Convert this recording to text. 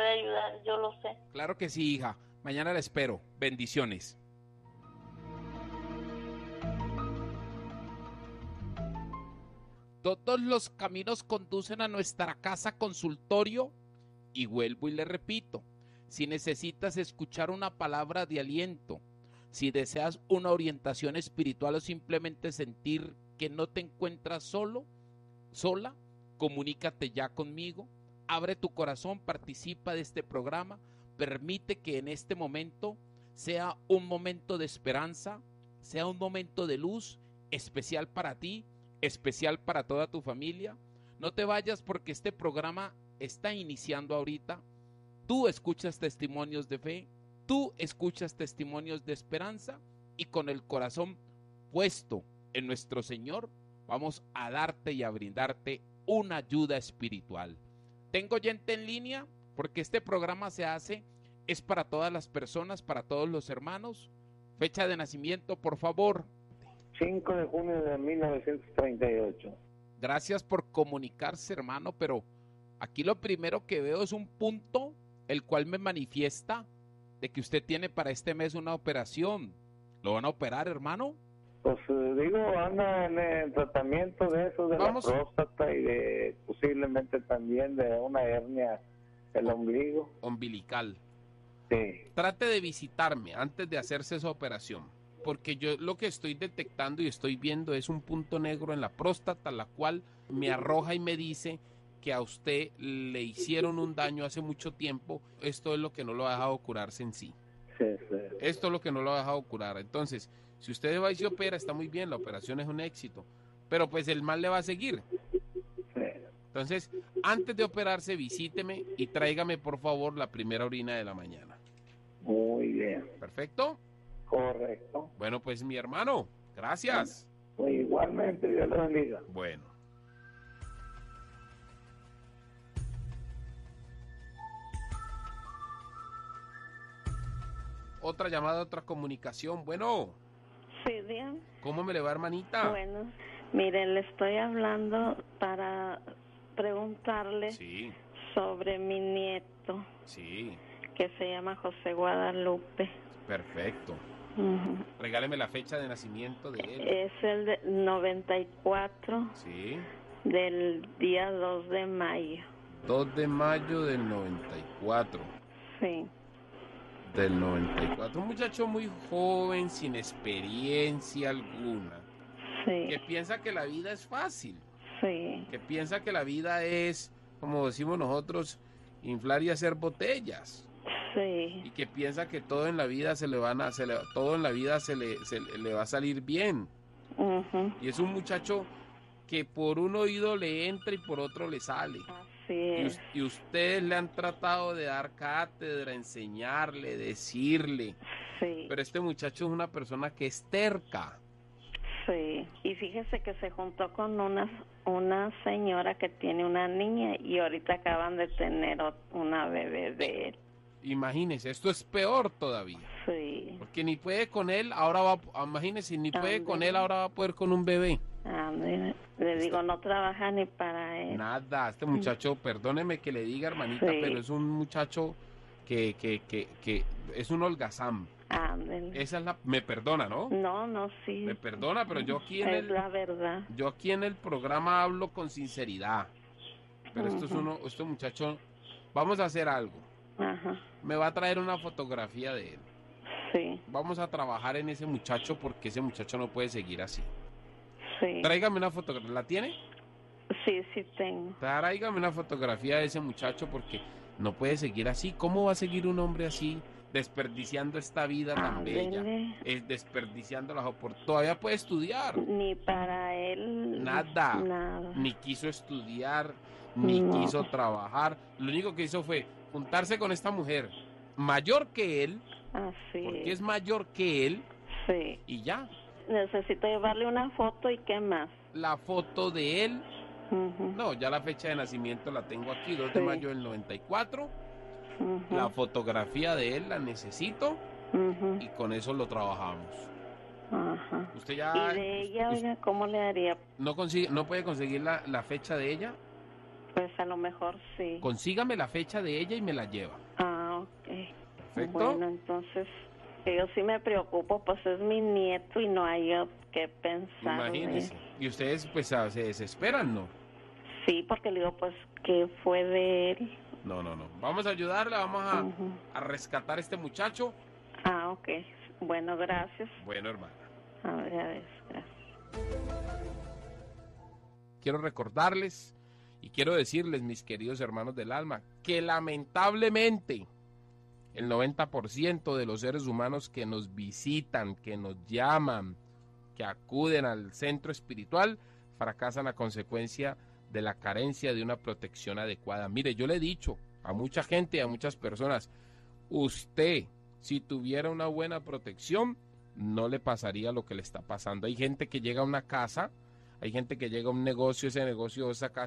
puede ayudar, yo lo sé. Claro que sí, hija. Mañana la espero. Bendiciones. Todos los caminos conducen a nuestra casa consultorio y vuelvo y le repito, si necesitas escuchar una palabra de aliento, si deseas una orientación espiritual o simplemente sentir que no te encuentras solo, sola, comunícate ya conmigo, abre tu corazón, participa de este programa, permite que en este momento sea un momento de esperanza, sea un momento de luz especial para ti, especial para toda tu familia. No te vayas porque este programa está iniciando ahorita. Tú escuchas testimonios de fe, tú escuchas testimonios de esperanza y con el corazón puesto en nuestro Señor vamos a darte y a brindarte una ayuda espiritual. Tengo oyente en línea porque este programa se hace, es para todas las personas, para todos los hermanos. Fecha de nacimiento, por favor. 5 de junio de 1938. Gracias por comunicarse, hermano, pero aquí lo primero que veo es un punto el cual me manifiesta de que usted tiene para este mes una operación. ¿Lo van a operar, hermano? Pues digo, anda en el tratamiento de eso, de la próstata y de posiblemente también de una hernia del ombligo. Umbilical. Sí. Trate de visitarme antes de hacerse esa operación, porque yo lo que estoy detectando y estoy viendo es un punto negro en la próstata, la cual me arroja y me dice que a usted le hicieron un daño hace mucho tiempo. Esto es lo que no lo ha dejado curarse en sí. Sí, sí. Esto es lo que no lo ha dejado curar. Entonces, si usted va y se opera, está muy bien, la operación es un éxito, pero pues el mal le va a seguir. Sí. Entonces, antes de operarse, visíteme y tráigame, por favor, la primera orina de la mañana. Muy bien. ¿Perfecto? Correcto. Bueno, pues mi hermano, gracias. Pues igualmente, Dios lo bendiga. Bueno. Otra llamada, otra comunicación. Bueno. Sí, bien. ¿Cómo me le va, hermanita? Bueno, mire, le estoy hablando para preguntarle sobre mi nieto. Sí. Que se llama José Guadalupe. Perfecto. Regáleme la fecha de nacimiento de él. Es el de 94. Sí. Del día 2 de mayo. 2 de mayo del 94. Sí. Del 94. Un muchacho muy joven, sin experiencia alguna. Sí. Que piensa que la vida es fácil. Sí. Que piensa que la vida es, como decimos nosotros, inflar y hacer botellas. Sí. Y que piensa que todo en la vida se le va a salir bien. Y es un muchacho que por un oído le entra y por otro le sale. Así es. Y ustedes le han tratado de dar cátedra, enseñarle, decirle. Sí. Pero este muchacho es una persona que es terca. Sí. Y fíjese que se juntó con una señora que tiene una niña y ahorita acaban de tener una bebé de él. Imagínese, esto es peor todavía. Sí. Porque ni puede con él, ahora va, imagínese, ni puede con él, ahora va a poder con un bebé. Le digo, no trabaja ni para él. Nada, este muchacho, perdóneme que le diga, hermanita, pero es un muchacho que es un holgazán. Esa es me perdona, ¿no? No, sí. Me perdona, pero yo aquí la verdad. Yo aquí en el programa hablo con sinceridad. Pero este muchacho, vamos a hacer algo. Ajá. Me va a traer una fotografía de él. Sí. Vamos a trabajar en ese muchacho porque ese muchacho no puede seguir así. Sí. Tráigame una fotografía. ¿La tiene? Sí, sí tengo. Tráigame una fotografía de ese muchacho porque no puede seguir así. ¿Cómo va a seguir un hombre así? Desperdiciando esta vida tan bella. Es desperdiciando las oportunidades. Todavía puede estudiar. Ni para él. Nada. Ni quiso estudiar, ni quiso trabajar. Lo único que hizo fue juntarse con esta mujer mayor que él. Así porque es mayor que él. Sí. Y ya. Necesito llevarle una foto y qué más. La foto de él. No, ya la fecha de nacimiento la tengo aquí, 2 de mayo del 94. La fotografía de él la necesito y con eso lo trabajamos. Usted ya. ¿Y de ella, oiga, cómo le haría? ¿No puede conseguir la fecha de ella? Pues a lo mejor sí. Consígame la fecha de ella y me la lleva. Ah, ok. Perfecto. Bueno, entonces, yo sí me preocupo, pues es mi nieto y no hay yo que pensar. Imagínese. Y ustedes pues se desesperan, ¿no? Sí, porque le digo, pues, que fue de él. No. Vamos a ayudarle, vamos a rescatar a este muchacho. Ah, ok. Bueno, gracias. Bueno, hermana. A ver, gracias. Quiero recordarles y quiero decirles, mis queridos hermanos del alma, que lamentablemente el 90% de los seres humanos que nos visitan, que nos llaman, que acuden al centro espiritual, fracasan a consecuencia de la carencia de una protección adecuada. Mire, yo le he dicho a mucha gente y a muchas personas, usted, si tuviera una buena protección, no le pasaría lo que le está pasando. Hay gente que llega a una casa, hay gente que llega a un negocio, ese negocio, esa casa